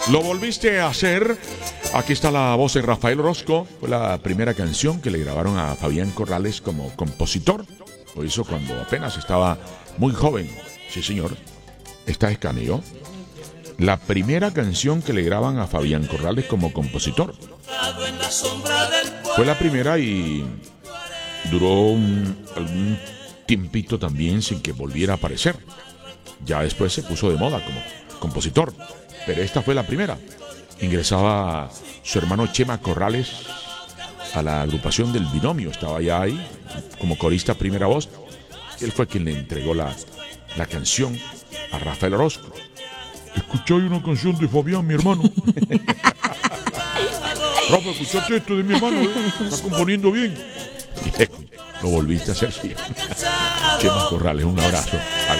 Lo volviste a hacer. Aquí está la voz de Rafael Orozco. Fue la primera canción que le grabaron a Fabián Corrales como compositor. Lo hizo cuando apenas estaba muy joven. Sí, señor. Esta es Camilo. La primera canción que le graban a Fabián Corrales como compositor. Fue la primera y duró algún tiempito también sin que volviera a aparecer. Ya después se puso de moda como compositor, pero esta fue la primera. Ingresaba su hermano Chema Corrales a la agrupación del Binomio, estaba ya ahí como corista primera voz. Él fue quien le entregó la canción a Rafael Orozco. Escucháis una canción de Fabián, mi hermano. Rafa, escuchaste esto de mi hermano, está componiendo bien. Y lo volviste a hacer, sí. Chema Corrales, un abrazo.